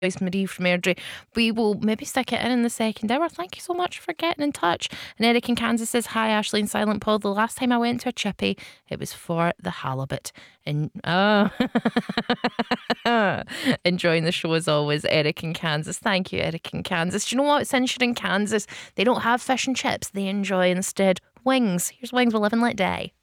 Marie from Airdrie. We will maybe stick it in the second hour. Thank you so much for getting in touch. And Eric in Kansas says, hi, Ashley and Silent Paul. The last time I went to a chippy, it was for the halibut. And enjoying the show as always, Eric in Kansas. Thank you, Eric in Kansas. Do you know what? Since you're in Kansas, they don't have fish and chips. They enjoy instead wings. Here's Wings Will Live and Let Die.